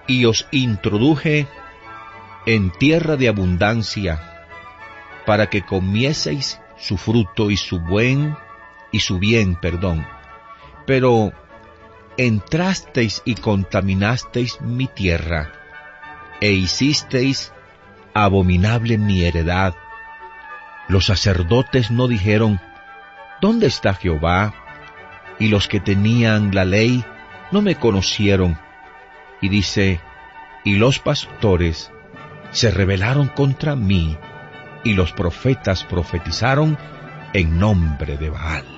y os introduje en tierra de abundancia, para que comieseis su fruto y su bien, pero entrasteis y contaminasteis mi tierra, e hicisteis abominable mi heredad. Los sacerdotes no dijeron, ¿dónde está Jehová? Y los que tenían la ley no me conocieron. Y dice, y los pastores se rebelaron contra mí, y los profetas profetizaron en nombre de Baal.